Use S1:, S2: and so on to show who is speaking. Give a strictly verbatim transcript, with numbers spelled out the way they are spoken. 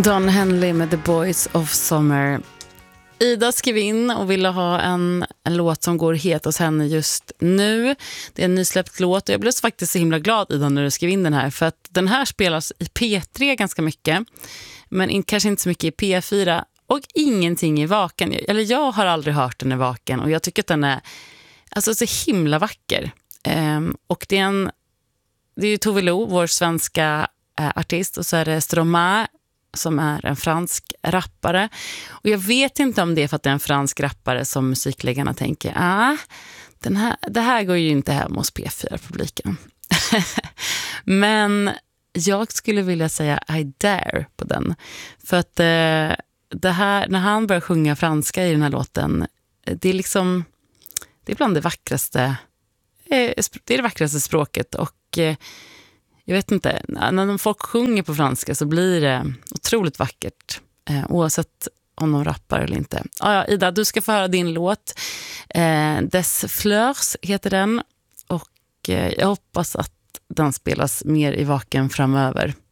S1: Don Henley med The Boys of Summer. Ida skrev in och ville ha en, en låt som går het hos henne just nu. Det är en nysläppt låt och jag blev faktiskt så himla glad, Ida, när du skrev in den här. För att den här spelas i P tre ganska mycket, men in, kanske inte så mycket i P fyra och ingenting i Vaken. Eller jag har aldrig hört den i Vaken och jag tycker att den är alltså så himla vacker. Ehm, och det är en det är ju Tove Lo, vår svenska äh, artist, och så är det Stromae som är en fransk rappare. Och jag vet inte om det är för att det är en fransk rappare som musikläggarna tänker, ah, den här, det här går ju inte hem hos P fyra-publiken. Men jag skulle vilja säga I dare på den. För att eh, det här, när han börjar sjunga franska i den här låten, det är liksom, det är bland det vackraste, eh, det är det vackraste språket. Och eh, jag vet inte, när folk sjunger på franska så blir det otroligt vackert, eh, oavsett om de rappar eller inte. Ah, ja, Ida, du ska få höra din låt. Eh, Des Fleurs heter den och eh, jag hoppas att den spelas mer i Vaken framöver.